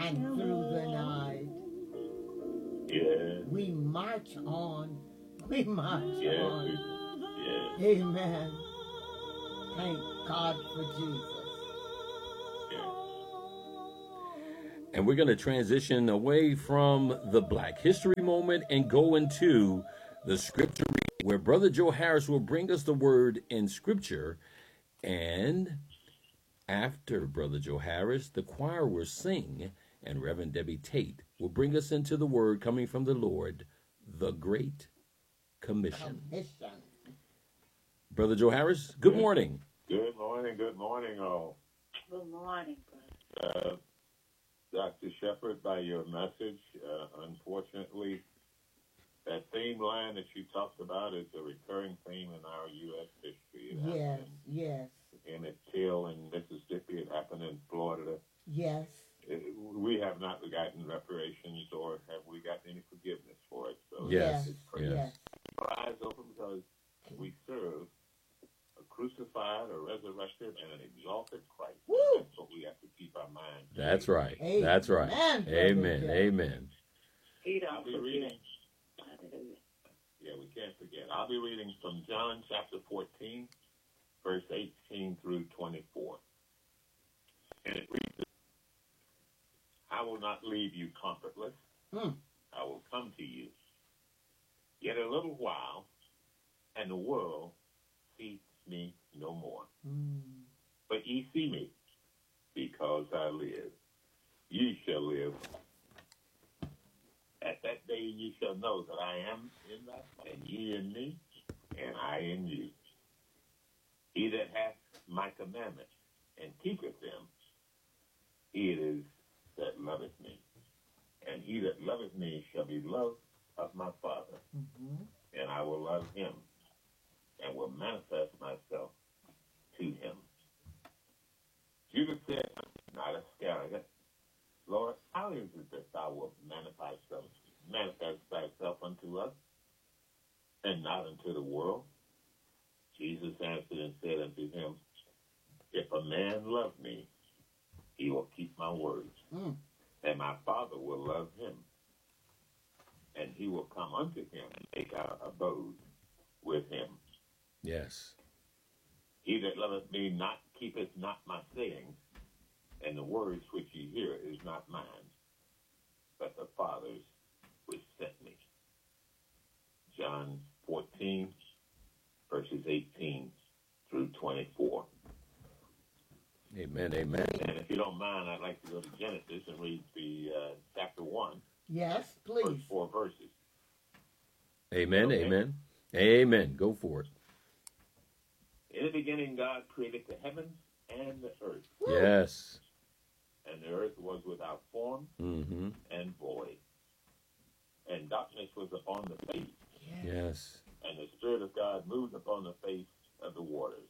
and through the night. Yes. We march on. We march Yes. on. Yes. Amen. Thank God for Jesus. And we're going to transition away from the Black History moment and go into the scripture reading, where Brother Joe Harris will bring us the word in scripture. And after Brother Joe Harris, the choir will sing, and Reverend Debbie Tate will bring us into the word coming from the Lord, the Great Commission. Brother Joe Harris, good morning. Good morning, all. Good morning, brother. Dr. Shepherd, by your message, unfortunately, that theme line that you talked about is a recurring theme in our U.S. history. Yes. In its tail in Mississippi, it happened in Florida. Yes. We have not gotten reparations, or have we gotten any forgiveness for it. So Yes. it's crazy. Yes. Keep our eyes open, because we serve a crucified, a resurrected, and an exalted Christ. That's what we have to keep our minds. That's right. Amen. That's right. Amen. Amen. I'll be reading. Yeah, we can't forget. I'll be reading from John chapter 14, verse 18 through 24. And it reads, I will not leave you comfortless. I will come to you. Yet a little while, and the world sees me no more. But ye see me, because I live. Ye shall live. At that day ye shall know that I am in that, and ye in me, and I in you. He that hath my commandments and keepeth them, he it is that loveth me. And he that loveth me shall be loved of my Father. And I will love him, and will manifest myself to him. Judas said, not Iscariot, Lord, how is it that thou wilt manifest thyself unto us, and not unto the world? Jesus answered and said unto him, if a man love me, he will keep my words, and my Father will love him, and he will come unto him and make our abode with him. Yes. He that loveth me not keepeth not my sayings, and the words which ye hear is not mine, but the Father's which sent me. John 14, verses 18 through 24. Amen, amen. And if you don't mind, I'd like to go to Genesis and read the chapter 1. Yes, please. First 4 verses. Amen, okay. Amen. Amen. Go for it. In the beginning, God created the heavens and the earth. Yes. And the earth was without form and void. And darkness was upon the face. Yes. And the Spirit of God moved upon the face of the waters.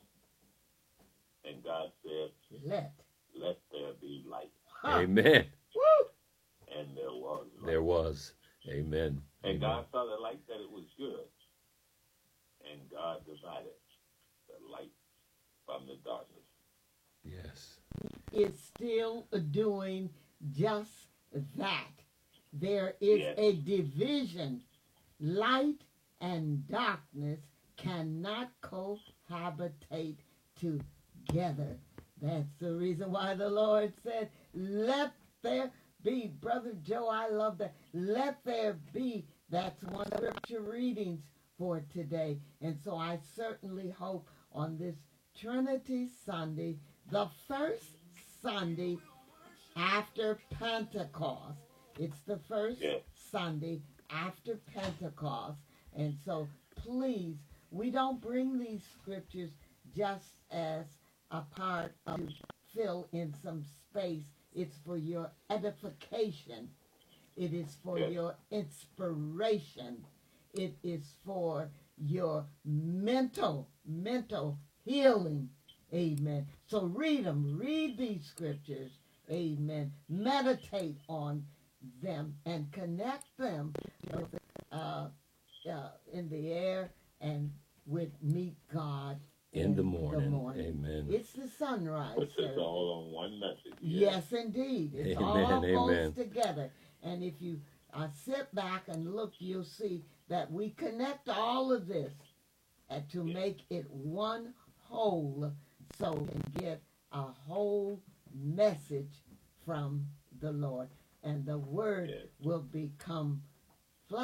And God said, let there be light. Amen. And there was light. There was. Amen. And God saw the light that it was good. And God divided the light from the darkness. Yes. It's still doing just that. There is a division. Light and darkness cannot cohabitate together. That's the reason why the Lord said, let there be. Brother Joe, I love that. Let there be. That's one of the scripture readings for today. And so I certainly hope on this Trinity Sunday, the first Sunday after Pentecost. It's the first Sunday after Pentecost. And so please, we don't bring these scriptures just as a part of to fill in some space. It's for your edification. It is for your inspiration. It is for your mental healing. Amen. So read them. Read these scriptures. Amen. Meditate on them and connect them in the air and with Meet God in the morning. Amen. It's the sunrise. Puts us all on one message. Yes, indeed. It all goes together. And if you sit back and look, you'll see that we connect all of this to make it one whole, so we can get a whole message from the Lord. And the word will become